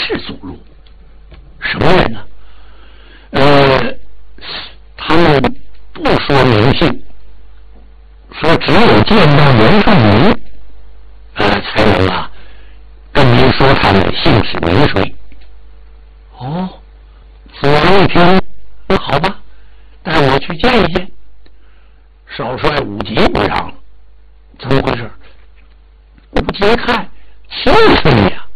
士走路。什么人呢？他们不说名姓，说只有见到袁绍您，才能跟您说他们姓氏名谁。哦，子昂一听，那好吧，带我去见一见。少帅武吉不让了，怎么回事？武吉一看，就是你呀！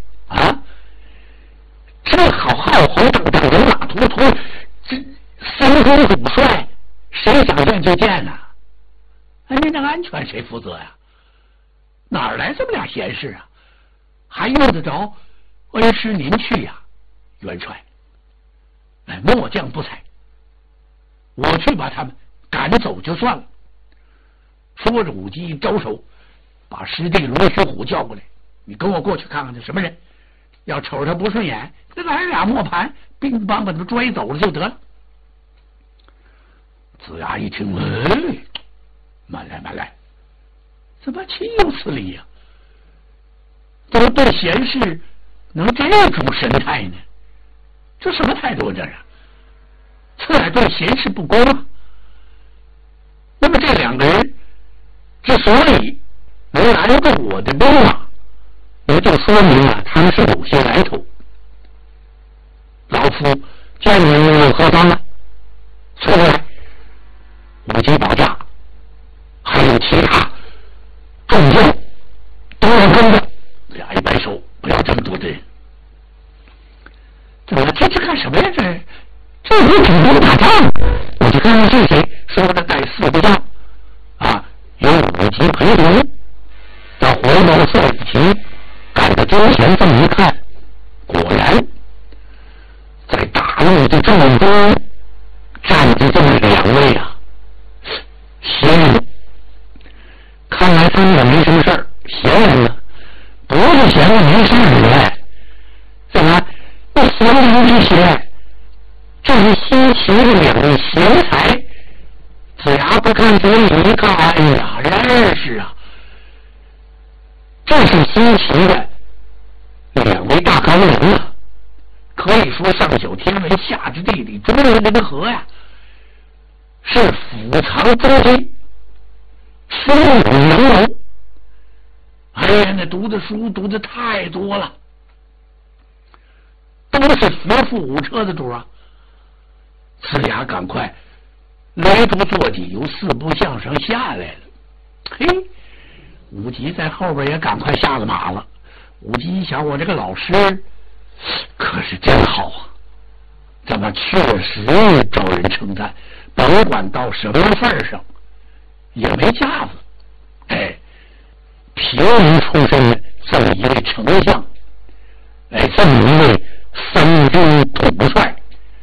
这好红当当，人马突突，这三公主帅，谁想见就见呐？您的安全谁负责呀？哪儿来这么俩闲事啊？还用得着恩师您去呀，元帅？末将不才，我去把他们赶走就算了。说着，武吉一招手，把师弟罗学虎叫过来，你跟我过去看看这什么人，要瞅他不顺眼，再来俩磨盘，乒乓把他拽走了就得了。子牙一听，慢来，怎么岂有此理呀？怎么对贤士能这种神态呢？这什么态度这是？这俩对贤士不公啊！那么这两个人之所以能拦住我的兵马，也就说明他们是有些来头。老夫见你有何方啊？说过来，武吉保驾，还有其他众将都要跟着。俩一摆手，不要这么多的人。怎么这干什么呀？这你主动打仗，我就看看是谁。说的带4个将有武吉陪同，到回眸帅以前，赶到跟前这么一看，果然在大路的正中站着这么2位闲人。看来他们也没什么事儿，闲人呢，不是闲着没事儿的。怎么那闲人之些，这是新奇的2位贤才。子牙不看嘴里一看，哎呀，认识啊！这是新奇的2位大高人啊，可以说上九天文，下知地理，中人这个河呀，是府藏周天，书武名流。哎呀，那读的书读的太多了，都是佛父五车的主啊！子牙赶快来住坐骑，由4部相声下来了。嘿，武吉在后边也赶快下了马了。武吉一想，我这个老师可是真好啊，怎么确实招人称赞，甭管到什么份上也没架子。平民出身的这么一位丞相，这么一位3军统帅，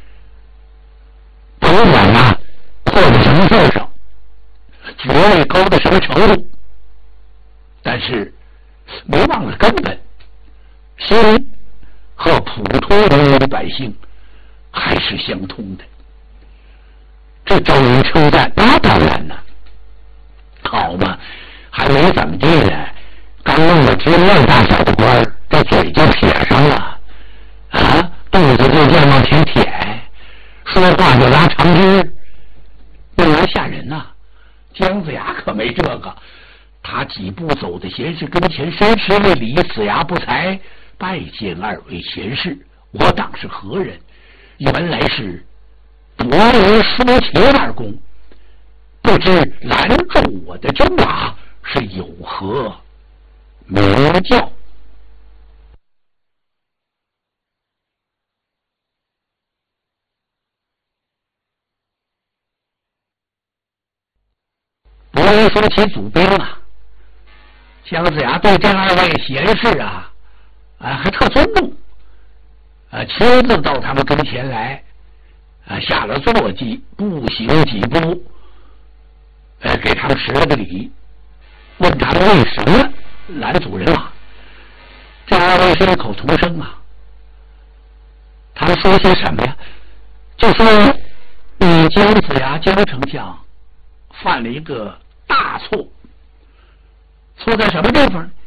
甭管破到什么份上，爵位高到什么程度，但是没忘了根本，心和普通的百姓还是相通的。这招人称赞，那当然了，好嘛，还没怎么地呢，刚弄了军院大小的官，这嘴就撇上了肚子就这样往前舔，说话就拉长枝，那玩意吓人呐！姜子牙可没这个，他几步走到贤士跟前，深施为礼，子牙不才，拜见2位贤士，我当是何人？原来是伯仁叔齐2公，不知拦住我的征马是有何名教？伯仁叔齐祖兵姜子牙对这2位贤士还特尊重，亲自到他们跟前来，下了坐骑，步行几步，给他们施了个礼，问他们为什么拦阻人马。这2位是异口同声他们说些什么呀？就说你姜子牙姜丞相犯了一个大错，错在什么地方？